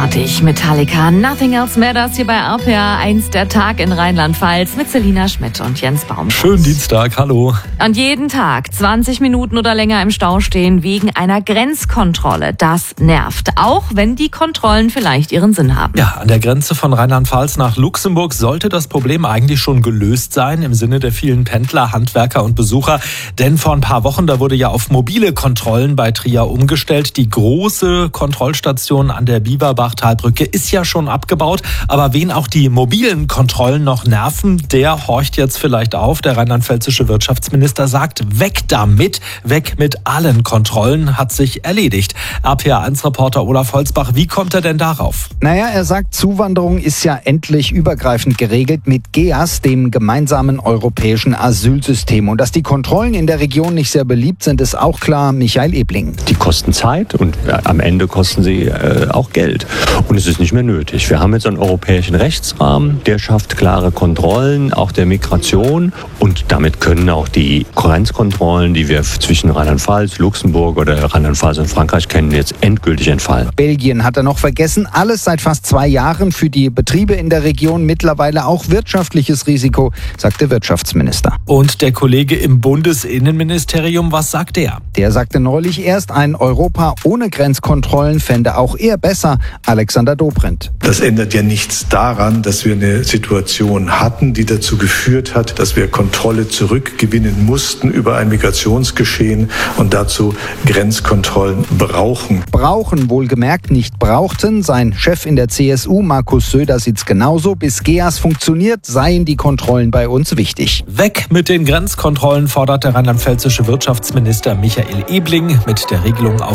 großartig. Metallica, Nothing Else Matters hier bei RPA 1, der Tag in Rheinland-Pfalz mit Selina Schmidt und Jens Baum. Schönen Dienstag, hallo. Und jeden Tag 20 Minuten oder länger im Stau stehen wegen einer Grenzkontrolle. Das nervt, auch wenn die Kontrollen vielleicht ihren Sinn haben. Ja, an der Grenze von Rheinland-Pfalz nach Luxemburg sollte das Problem eigentlich schon gelöst sein, im Sinne der vielen Pendler, Handwerker und Besucher. Denn vor ein paar Wochen, da wurde ja auf mobile Kontrollen bei Trier umgestellt. Die große Kontrollstation an der Bieberbach-Talbrücke ist ja schon abgebaut. Aber wen auch die mobilen Kontrollen noch nerven, der horcht jetzt vielleicht auf. Der rheinland-pfälzische Wirtschaftsminister sagt, weg damit, weg mit allen Kontrollen, hat sich erledigt. RPA1-Reporter Olaf Holzbach, wie kommt er denn darauf? Naja, er sagt, Zuwanderung ist ja endlich übergreifend geregelt mit GEAS, dem gemeinsamen europäischen Asylsystem. Und dass die Kontrollen in der Region nicht sehr beliebt sind, ist auch klar. Michael Ebling. Die kosten Zeit und am Ende kosten sie auch Geld. Und es ist nicht mehr nötig. Wir haben jetzt einen europäischen Rechtsrahmen, der schafft klare Kontrollen, auch der Migration. Und damit können auch die Grenzkontrollen, die wir zwischen Rheinland-Pfalz, Luxemburg oder Rheinland-Pfalz und Frankreich kennen, jetzt endgültig entfallen. Belgien hat er noch vergessen. Alles seit fast 2 Jahren für die Betriebe in der Region. Mittlerweile auch wirtschaftliches Risiko, sagt der Wirtschaftsminister. Und der Kollege im Bundesinnenministerium, was sagt er? Der sagte neulich erst, ein Europa ohne Grenzkontrollen fände auch er besser. Alexander Dobrindt. Das ändert ja nichts daran, dass wir eine Situation hatten, die dazu geführt hat, dass wir Kontrolle zurückgewinnen mussten über ein Migrationsgeschehen und dazu Grenzkontrollen brauchen. Brauchen, wohlgemerkt, nicht brauchten. Sein Chef in der CSU, Markus Söder, sieht's genauso. Bis GEAS funktioniert, seien die Kontrollen bei uns wichtig. Weg mit den Grenzkontrollen, fordert der rheinland-pfälzische Wirtschaftsminister Michael Ebling. Mit der Regelung auf